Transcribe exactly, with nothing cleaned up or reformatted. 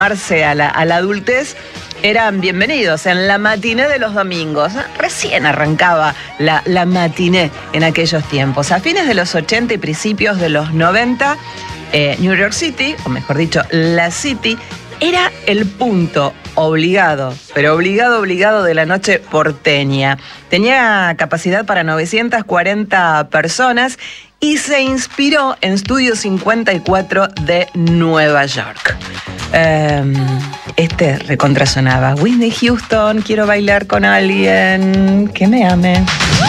a la, a la adultez eran bienvenidos en la matiné de los domingos. Recién arrancaba la, la matiné en aquellos tiempos. A fines de los ochenta y principios de los noventa, eh, New York City, o mejor dicho, la City, era el punto obligado, pero obligado, obligado de la noche porteña. Tenía capacidad para novecientas cuarenta personas y se inspiró en Studio cincuenta y cuatro de Nueva York. Um, este recontrasonaba. Whitney Houston, quiero bailar con alguien que me ame.